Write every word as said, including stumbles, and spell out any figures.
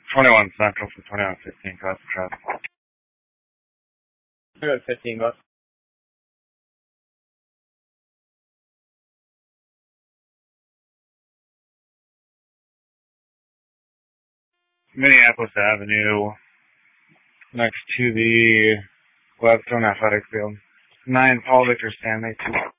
twenty-one Central for twenty-one fifteen, cross the traffic. I got fifteen bucks. Minneapolis Avenue, next to the Gladstone Athletic Field. Nine Paul Victor Stanley, two.